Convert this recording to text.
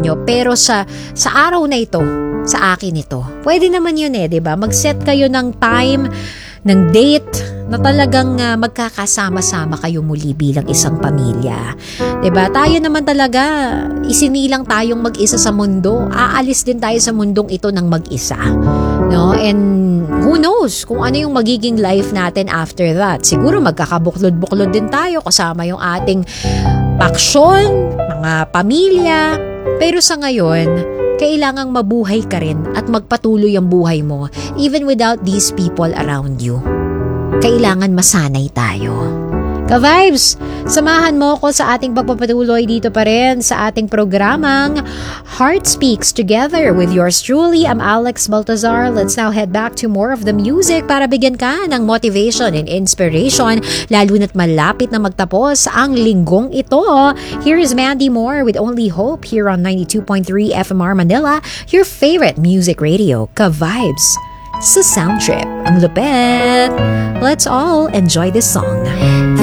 nyo. Pero sa araw na ito, sa akin ito, pwede naman yun diba? Mag-set kayo ng time, ng date, na talagang magkakasama-sama kayo muli bilang isang pamilya. Diba? Tayo naman talaga, isinilang tayong mag-isa sa mundo. Aalis din tayo sa mundong ito ng mag-isa. No? And who knows kung ano yung magiging life natin after that. Siguro magkakabuklod-buklod din tayo kasama yung ating paksyon, mga pamilya. Pero sa ngayon, kailangang mabuhay ka rin at magpatuloy ang buhay mo even without these people around you. Kailangan masanay tayo. Ka-vibes, samahan mo ko sa ating pagpapatuloy dito pa rin sa ating programang Heart Speaks together with yours truly. I'm Alex Baltazar. Let's now head back to more of the music para bigyan ka ng motivation and inspiration lalo na't malapit na magtapos ang linggong ito. Here is Mandy Moore with Only Hope here on 92.3 FMR Manila, your favorite music radio. Ka-vibes sa Sound Trip. Ang lupet! Let's all enjoy this song.